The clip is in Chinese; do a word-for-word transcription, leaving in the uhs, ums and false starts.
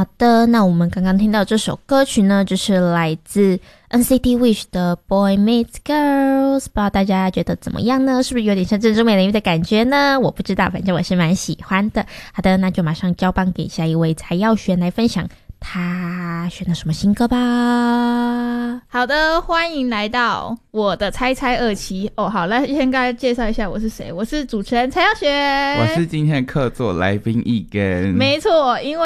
好的，那我们刚刚听到这首歌曲呢，就是来自 N C T Wish 的 Boy Meets Girls， 不知道大家觉得怎么样呢？是不是有点像珍珠美人鱼的感觉呢？我不知道，反正我是蛮喜欢的。好的，那就马上交棒给下一位蔡耀璇来分享他选了什么新歌吧。 好的，欢迎来到我的猜猜二期哦。好，来先跟大家介绍一下我是谁，我是主持人蔡耀璇， 我是今天的客座来宾一根。 没错，因为